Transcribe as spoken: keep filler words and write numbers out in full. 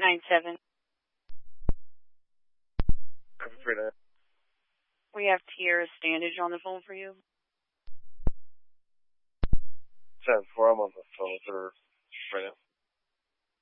nine seven. three nine. We have Tierra Standage on the phone for you. seven four, I'm on the phone with her right now.